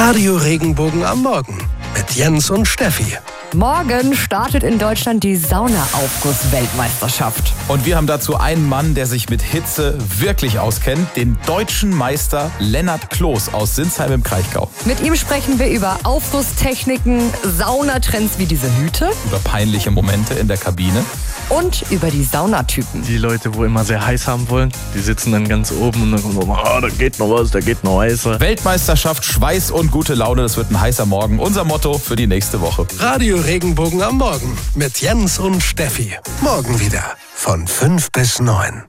Radio Regenbogen am Morgen mit Jens und Steffi. Morgen startet in Deutschland die Saunaaufguss-Weltmeisterschaft. Und wir haben dazu einen Mann, der sich mit Hitze wirklich auskennt, den deutschen Meister Lennart Kloß aus Sinsheim im Kraichgau. Mit ihm sprechen wir über Aufgusstechniken, Saunatrends wie diese Hüte. Über peinliche Momente in der Kabine. Und über die Saunatypen. Die Leute, wo immer sehr heiß haben wollen, die sitzen dann ganz oben und dann kommen so, da geht noch was, da geht noch heißer. Weltmeisterschaft, Schweiß und gute Laune, das wird ein heißer Morgen. Unser Motto für die nächste Woche. Radio Regenbogen am Morgen mit Jens und Steffi. Morgen wieder von 5 bis 9.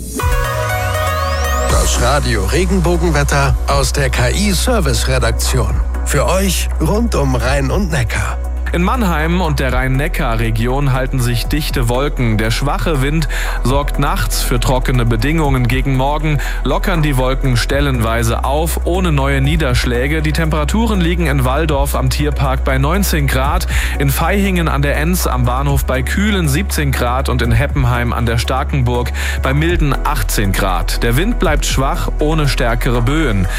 Das Radio Regenbogenwetter aus der KI-Service-Redaktion. Für euch rund um Rhein und Neckar. In Mannheim und der Rhein-Neckar-Region halten sich dichte Wolken. Der schwache Wind sorgt nachts für trockene Bedingungen. Gegen Morgen lockern die Wolken stellenweise auf, ohne neue Niederschläge. Die Temperaturen liegen in Walldorf am Tierpark bei 19 Grad, in Vaihingen an der Enz am Bahnhof bei kühlen 17 Grad und in Heppenheim an der Starkenburg bei milden 18 Grad. Der Wind bleibt schwach, ohne stärkere Böen.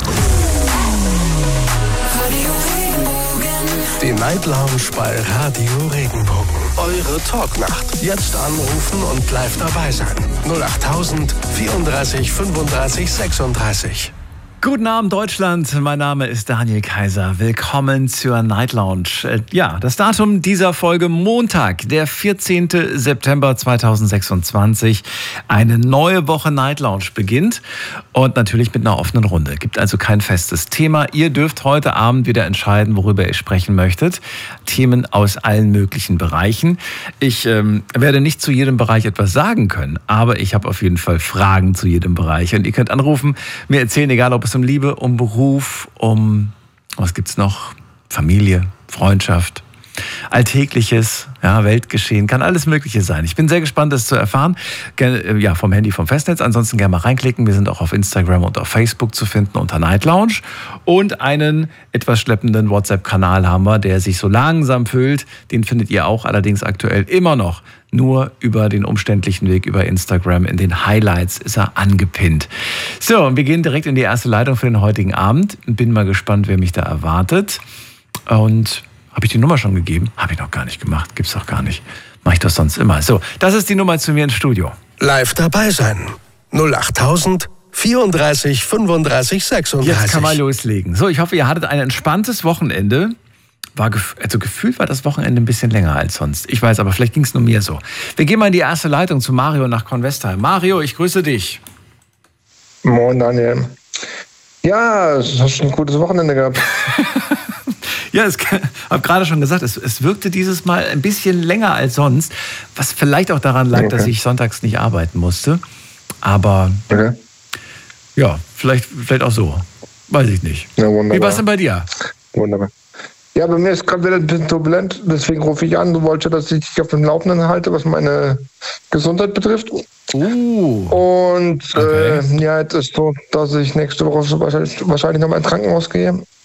Die Night Lounge bei Radio Regenbogen. Eure Talknacht. Jetzt anrufen und live dabei sein. 08000 34 35 36. Guten Abend Deutschland, mein Name ist Daniel Kaiser. Willkommen zur Night Lounge. Ja, das Datum dieser Folge Montag, der 14. September 2026. Eine neue Woche Night Lounge beginnt und natürlich mit einer offenen Runde. Gibt also kein festes Thema. Ihr dürft heute Abend wieder entscheiden, worüber ihr sprechen möchtet. Themen aus allen möglichen Bereichen. Ich werde nicht zu jedem Bereich etwas sagen können, aber ich habe auf jeden Fall Fragen zu jedem Bereich. Und ihr könnt anrufen, mir erzählen, egal ob es um Liebe, um Beruf, um, was gibt's noch? Familie, Freundschaft, Alltägliches, ja, Weltgeschehen, kann alles Mögliche sein. Ich bin sehr gespannt, das zu erfahren. Ja, vom Handy, vom Festnetz. Ansonsten gerne mal reinklicken. Wir sind auch auf Instagram und auf Facebook zu finden unter Night Lounge. Und einen etwas schleppenden WhatsApp-Kanal haben wir, der sich so langsam füllt. Den findet ihr auch allerdings aktuell immer noch nur über den umständlichen Weg über Instagram. In den Highlights ist er angepinnt. So, und wir gehen direkt in die erste Leitung für den heutigen Abend. Bin mal gespannt, wer mich da erwartet. Und habe ich die Nummer schon gegeben? Habe ich noch gar nicht gemacht. Gibt's doch gar nicht. Mache ich doch sonst immer. So, das ist die Nummer zu mir ins Studio. Live dabei sein. 08000 34 35 36. Jetzt kann man loslegen. So, ich hoffe, ihr hattet ein entspanntes Wochenende. Also gefühlt war das Wochenende ein bisschen länger als sonst. Ich weiß, aber vielleicht ging es nur mir so. Wir gehen mal in die erste Leitung zu Mario nach Kornwestheim. Mario, ich grüße dich. Moin, Daniel. Ja, du hast ein gutes Wochenende gehabt. Ja, ich habe gerade schon gesagt, es wirkte dieses Mal ein bisschen länger als sonst, was vielleicht auch daran lag, dass ich sonntags nicht arbeiten musste. Aber ja, vielleicht auch so. Weiß ich nicht. Ja, wunderbar. Wie war es denn bei dir? Wunderbar. Ja, bei mir ist gerade wieder ein bisschen turbulent, deswegen rufe ich an. Du wolltest, dass ich dich auf dem Laufenden halte, was meine Gesundheit betrifft. Und okay. ja, jetzt ist so, dass ich nächste Woche wahrscheinlich nochmal ins Krankenhaus gehe.